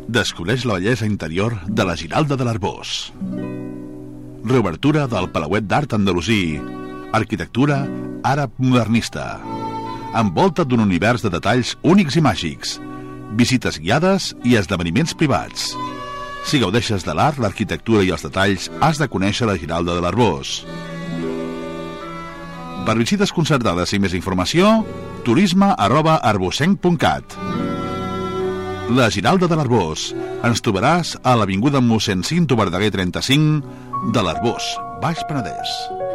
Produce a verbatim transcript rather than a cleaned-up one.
Descobreix la bellesa interior de la Giralda de l'Arboç. Reobertura del Palauet d'Art Andalusí. Arquitectura àrab modernista. Envolta d'un univers de detalls únics i màgics. Visites guiades i esdeveniments privats. Si gaudeixes de l'art, l'arquitectura i els detalls, has de conèixer la Giralda de l'Arboç. Per visites concertades i més informació, turisme arroba arbocenc punt cat. La Giralda de l'Arboç. Ens trobaràs a l'avinguda mossèn Cinto Verdaguer trenta-cinc de l'Arboç, Baix Penedès.